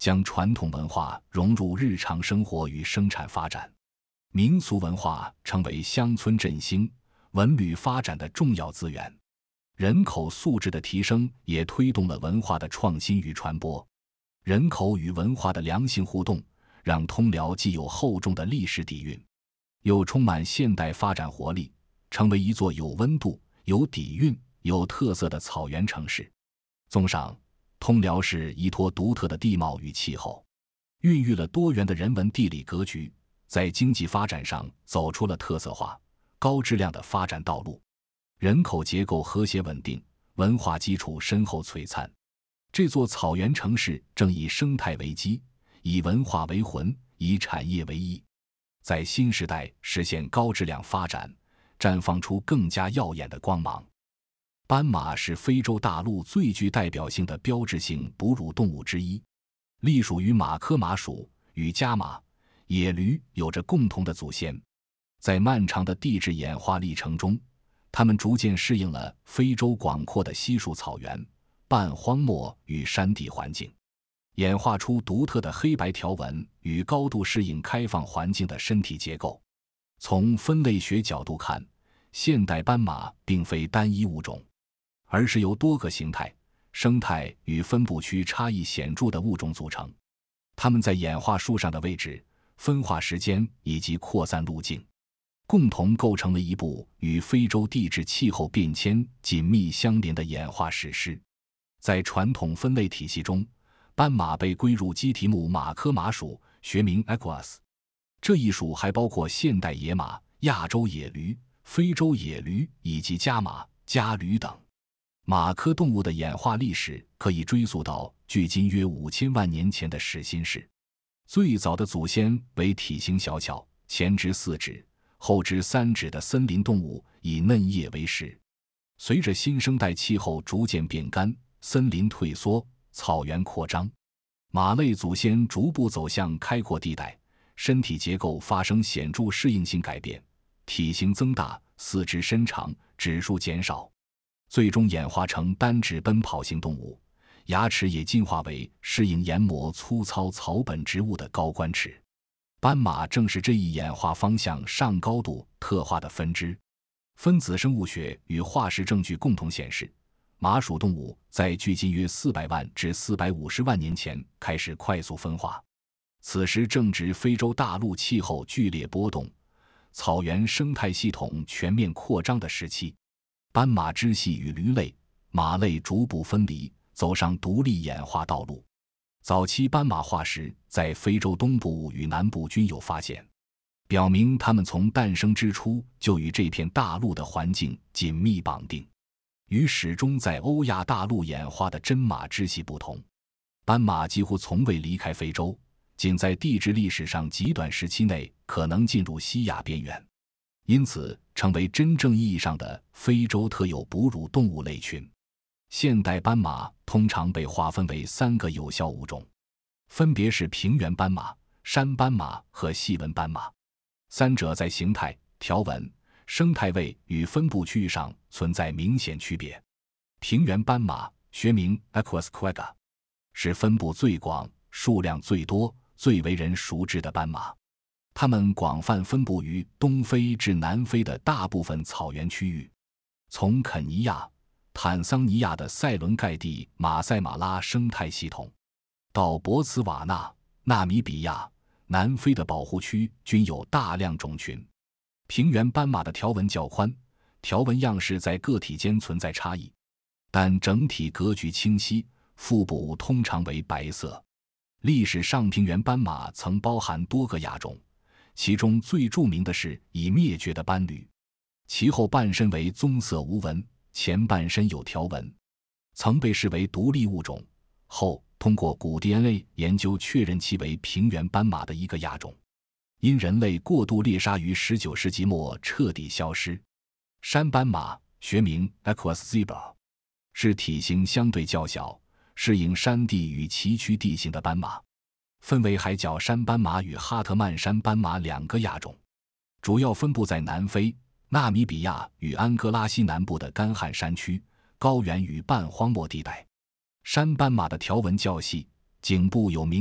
将传统文化融入日常生活与生产发展。民俗文化成为乡村振兴、文旅发展的重要资源。人口素质的提升也推动了文化的创新与传播。人口与文化的良性互动，让通辽既有厚重的历史底蕴，又充满现代发展活力，成为一座有温度、有底蕴、有特色的草原城市。综上，通辽市依托独特的地貌与气候，孕育了多元的人文地理格局，在经济发展上走出了特色化、高质量的发展道路。人口结构和谐稳定，文化基础深厚璀璨。这座草原城市正以生态为基，以文化为魂，以产业为翼，在新时代实现高质量发展，绽放出更加耀眼的光芒。斑马是非洲大陆最具代表性的标志性哺乳动物之一，隶属于马科马属，与家马、野驴有着共同的祖先。在漫长的地质演化历程中，它们逐渐适应了非洲广阔的稀树草原、半荒漠与山地环境，演化出独特的黑白条纹与高度适应开放环境的身体结构。从分类学角度看，现代斑马并非单一物种，而是由多个形态、生态与分布区差异显著的物种组成。它们在演化树上的位置、分化时间以及扩散路径，共同构成了一部与非洲地质气候变迁紧密相连的演化史诗。在传统分类体系中，斑马被归入基蹄目马科马属，学名 Equus。这一属还包括现代野马、亚洲野驴、非洲野驴以及家马、家驴等。马科动物的演化历史可以追溯到距今约5000万年前的始新世。最早的祖先为体型小巧、前肢4指、后肢3指的森林动物，以嫩叶为食。随着新生代气候逐渐变干，森林退缩，草原扩张，马类祖先逐步走向开阔地带，身体结构发生显著适应性改变，体型增大，四肢伸长，指数减少，最终演化成单指奔跑型动物，牙齿也进化为适应研磨粗糙草本植物的高冠齿。斑马正是这一演化方向上高度特化的分支。分子生物学与化石证据共同显示，马属动物在距今约400万至450万年前开始快速分化，此时正值非洲大陆气候剧烈波动、草原生态系统全面扩张的时期。斑马支系与驴类、马类逐步分离，走上独立演化道路。早期斑马化石在非洲东部与南部均有发现，表明它们从诞生之初就与这片大陆的环境紧密绑定。与始终在欧亚大陆演化的真马支系不同，斑马几乎从未离开非洲，仅在地质历史上极短时期内可能进入西亚边缘，因此成为真正意义上的非洲特有哺乳动物类群。现代斑马通常被划分为3个有效物种，分别是平原斑马、山斑马和细纹斑马。三者在形态、条纹、生态位与分布区域上存在明显区别。平原斑马，学名 Equus quagga， 是分布最广、数量最多、最为人熟知的斑马。它们广泛分布于东非至南非的大部分草原区域，从肯尼亚、坦桑尼亚的塞伦盖蒂马赛马拉生态系统，到博茨瓦纳、纳米比亚、南非的保护区均有大量种群。平原斑马的条纹较宽，条纹样式在个体间存在差异，但整体格局清晰，腹部通常为白色。历史上平原斑马曾包含多个亚种，其中最著名的是已灭绝的斑驴，其后半身为棕色无纹，前半身有条纹，曾被视为独立物种，后通过古 DNA 研究确认其为平原斑马的一个亚种，因人类过度猎杀于19世纪末彻底消失。山斑马，学名 Equus zebra， 是体型相对较小、适应山地与崎岖地形的斑马，分为海角山斑马与哈特曼山斑马2个亚种，主要分布在南非、纳米比亚与安哥拉西南部的干旱山区、高原与半荒漠地带。山斑马的条纹较细，颈部有明